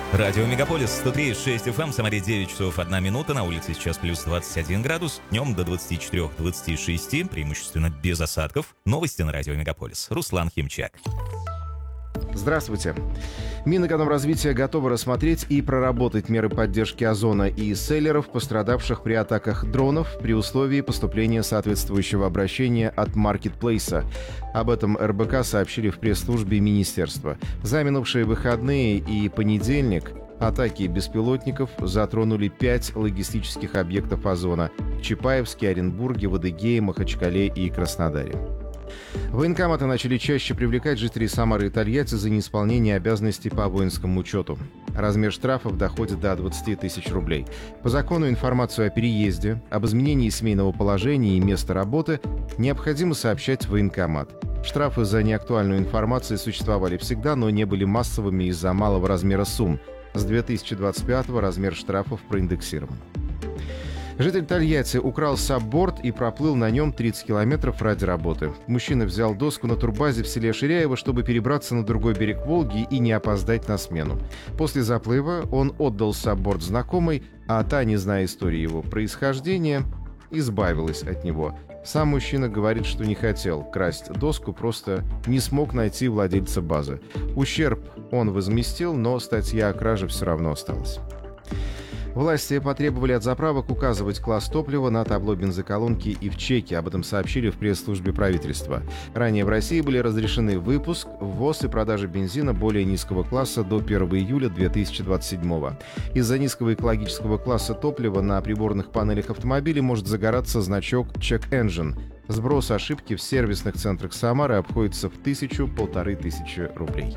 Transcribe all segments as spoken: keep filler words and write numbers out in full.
Радио Мегаполис сто три и шесть эф эм, Самаре девять часов одна минута, на улице сейчас плюс двадцать один градус, днем до двадцати четырёх - двадцати шести, преимущественно без осадков. Новости на Радио Мегаполис. Руслан Химчак. Здравствуйте. Минэкономразвития готовы рассмотреть и проработать меры поддержки Озона и селлеров, пострадавших при атаках дронов, при условии поступления соответствующего обращения от маркетплейса. Об этом эр бэ ка сообщили в пресс-службе министерства. За минувшие выходные и понедельник атаки беспилотников затронули пять логистических объектов Озона в Чапаевске, Оренбурге, в Адыгее, Махачкале и Краснодаре. Военкоматы начали чаще привлекать жителей Самары и Тольятти за неисполнение обязанностей по воинскому учету. Размер штрафов доходит до двадцати тысяч рублей. По закону информацию о переезде, об изменении семейного положения и места работы необходимо сообщать в военкомат. Штрафы за неактуальную информацию существовали всегда, но не были массовыми из-за малого размера сумм. С две тысячи двадцать пятого размер штрафов проиндексирован. Житель Тольятти украл сабборд и проплыл на нем тридцать километров ради работы. Мужчина взял доску на турбазе в селе Ширяево, чтобы перебраться на другой берег Волги и не опоздать на смену. После заплыва он отдал сабборд знакомой, а та, не зная истории его происхождения, избавилась от него. Сам мужчина говорит, что не хотел красть доску, просто не смог найти владельца базы. Ущерб он возместил, но статья о краже все равно осталась. Власти потребовали от заправок указывать класс топлива на табло бензоколонки и в чеке. Об этом сообщили в пресс-службе правительства. Ранее в России были разрешены выпуск, ввоз и продажа бензина более низкого класса до первого июля две тысячи двадцать седьмого. Из-за низкого экологического класса топлива на приборных панелях автомобиля может загораться значок «Check Engine». Сброс ошибки в сервисных центрах Самары обходится в тысячу-полторы тысячи рублей.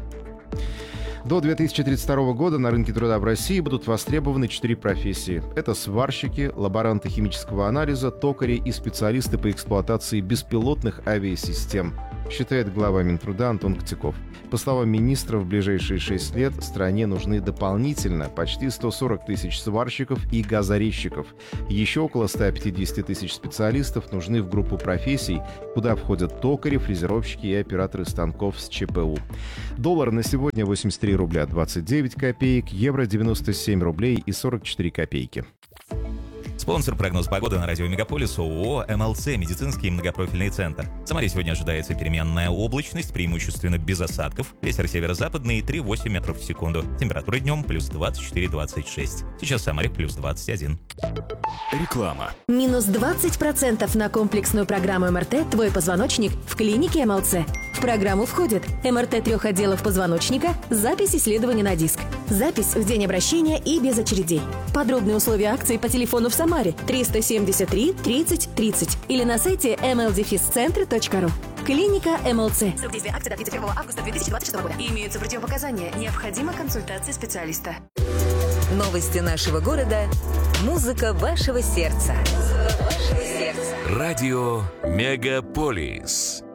До две тысячи тридцать второго года на рынке труда в России будут востребованы четыре профессии. Это сварщики, лаборанты химического анализа, токари и специалисты по эксплуатации беспилотных авиасистем, считает глава Минтруда Антон Котяков. По словам министра, в ближайшие шесть лет стране нужны дополнительно почти сто сорок тысяч сварщиков и газорезчиков. Еще около ста пятидесяти тысяч специалистов нужны в группу профессий, куда входят токари, фрезеровщики и операторы станков с че пэ у. Доллар на сегодня восемьдесят три рубля двадцать девять копеек, евро девяносто семь рублей и сорок четыре копейки. Спонсор прогноз погоды на радио Мегаполис ООО эм эл цэ «Медицинский многопрофильный центр». В Самаре сегодня ожидается переменная облачность, преимущественно без осадков. Ветер северо-западный три и восемь метров в секунду. Температура днем плюс двадцать четыре - двадцать шесть. Сейчас в Самаре плюс двадцать один. Реклама. Минус двадцать процентов на комплексную программу эм эр тэ «Твой позвоночник» в клинике эм эл цэ. В программу входит эм эр тэ трех отделов позвоночника, запись исследования на диск, запись в день обращения и без очередей. Подробные условия акции по телефону в Самаре триста семьдесят три тридцать тридцать или на сайте эм эл дефис центр точка ру. Клиника эм эл цэ. Срок действия акции до тридцать первого августа две тысячи двадцать шестого года. Имеются противопоказания. Необходима консультация специалиста. Новости нашего города. Музыка вашего сердца. Музыка вашего сердца. Радио Мегаполис.